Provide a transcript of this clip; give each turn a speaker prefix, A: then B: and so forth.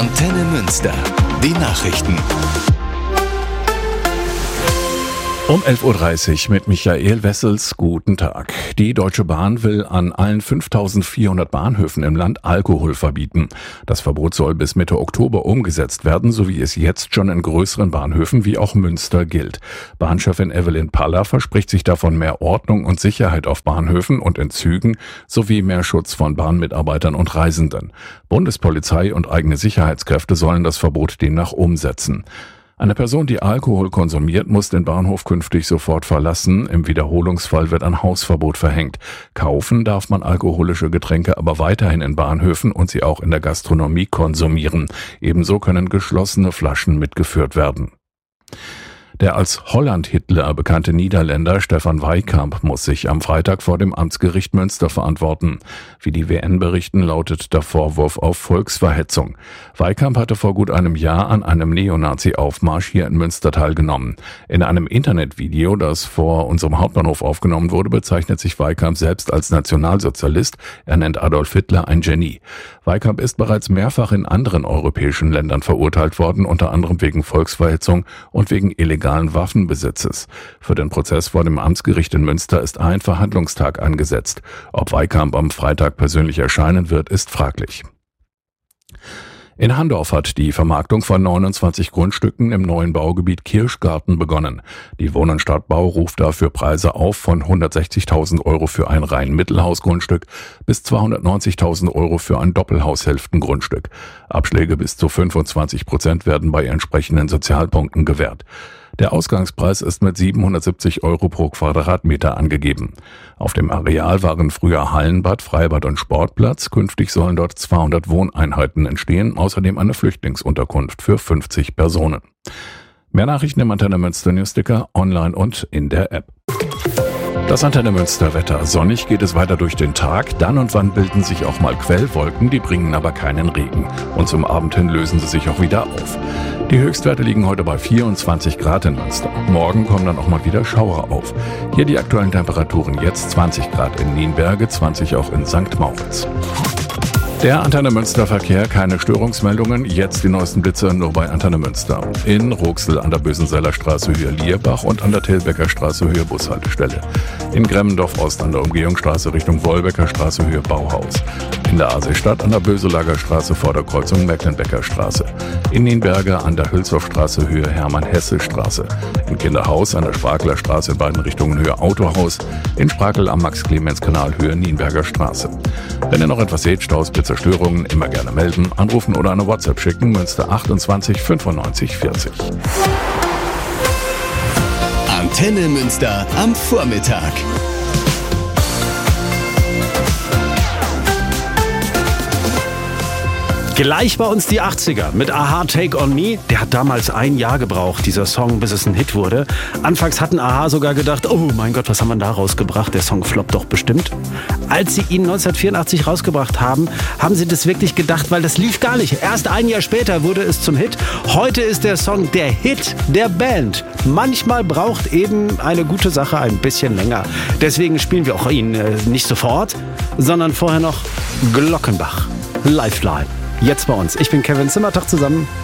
A: Antenne Münster. Die Nachrichten.
B: Um 11.30 Uhr mit Michael Wessels. Guten Tag. Die Deutsche Bahn will an allen 5.400 Bahnhöfen im Land Alkohol verbieten. Das Verbot soll bis Mitte Oktober umgesetzt werden, so wie es jetzt schon in größeren Bahnhöfen wie auch Münster gilt. Bahnchefin Evelyn Paller verspricht sich davon mehr Ordnung und Sicherheit auf Bahnhöfen und in Zügen sowie mehr Schutz von Bahnmitarbeitern und Reisenden. Bundespolizei und eigene Sicherheitskräfte sollen das Verbot demnach umsetzen. Eine Person, die Alkohol konsumiert, muss den Bahnhof künftig sofort verlassen. Im Wiederholungsfall wird ein Hausverbot verhängt. Kaufen darf man alkoholische Getränke aber weiterhin in Bahnhöfen und sie auch in der Gastronomie konsumieren. Ebenso können geschlossene Flaschen mitgeführt werden. Der als Holland-Hitler bekannte Niederländer Stefan Wijkamp muss sich am Freitag vor dem Amtsgericht Münster verantworten. Wie die WN berichten, lautet der Vorwurf auf Volksverhetzung. Wijkamp hatte vor gut einem Jahr an einem Neonazi-Aufmarsch hier in Münster teilgenommen. In einem Internetvideo, das vor unserem Hauptbahnhof aufgenommen wurde, bezeichnet sich Wijkamp selbst als Nationalsozialist. Er nennt Adolf Hitler ein Genie. Wijkamp ist bereits mehrfach in anderen europäischen Ländern verurteilt worden, unter anderem wegen Volksverhetzung und wegen illegalen Waffenbesitzes. Für den Prozess vor dem Amtsgericht in Münster ist ein Verhandlungstag angesetzt. Ob Wijkamp am Freitag persönlich erscheinen wird, ist fraglich. In Handorf hat die Vermarktung von 29 Grundstücken im neuen Baugebiet Kirschgarten begonnen. Die Wohnen Stadtbau ruft dafür Preise auf von 160.000 Euro für ein rein Mittelhausgrundstück bis 290.000 Euro für ein Doppelhaushälftengrundstück. Abschläge bis zu 25% werden bei entsprechenden Sozialpunkten gewährt. Der Ausgangspreis ist mit 770 Euro pro Quadratmeter angegeben. Auf dem Areal waren früher Hallenbad, Freibad und Sportplatz. Künftig sollen dort 200 Wohneinheiten entstehen, außerdem eine Flüchtlingsunterkunft für 50 Personen. Mehr Nachrichten im Antenne Münster Newsticker, online und in der App. Das Antenne Münster Wetter. Sonnig geht es weiter durch den Tag. Dann und wann bilden sich auch mal Quellwolken, die bringen aber keinen Regen. Und zum Abend hin lösen sie sich auch wieder auf. Die Höchstwerte liegen heute bei 24 Grad in Münster. Morgen kommen dann auch mal wieder Schauer auf. Hier die aktuellen Temperaturen: jetzt 20 Grad in Nienberge, 20 auch in St. Moritz. Der Antenne Münster Verkehr, keine Störungsmeldungen. Jetzt die neuesten Blitze nur bei Antenne Münster. In Roxel an der Bösenseller Straße Höhe Lierbach und an der Tilbecker Straße Höhe Bushaltestelle. In Gremmendorf Ost an der Umgehungsstraße Richtung Wolbecker Straße Höhe Bauhaus. In der Aasee-Stadt an der Böselager Straße vor der Kreuzung Mecklenbecker Straße. In Nienberge an der Hülshoff-Straße Höhe Hermann-Hesse-Straße. In Kinderhaus an der Sprakler Straße in beiden Richtungen Höhe Autohaus. In Sprakel am Max-Clemens-Kanal Höhe Nienberger Straße. Wenn ihr noch etwas seht, Staus, Blitze, Störungen, immer gerne melden, anrufen oder eine WhatsApp schicken. Münster 28 95 40.
A: Antenne Münster am Vormittag.
C: Gleich bei uns die 80er mit Aha Take On Me. Der hat damals ein Jahr gebraucht, dieser Song, bis es ein Hit wurde. Anfangs hatten Aha sogar gedacht, oh mein Gott, was haben wir da rausgebracht? Der Song floppt doch bestimmt. Als sie ihn 1984 rausgebracht haben, haben sie das wirklich gedacht, weil das lief gar nicht. Erst ein Jahr später wurde es zum Hit. Heute ist der Song der Hit der Band. Manchmal braucht eben eine gute Sache ein bisschen länger. Deswegen spielen wir auch ihn nicht sofort, sondern vorher noch Glockenbach. Lifeline. Jetzt bei uns. Ich bin Kevin Zimmertag zusammen.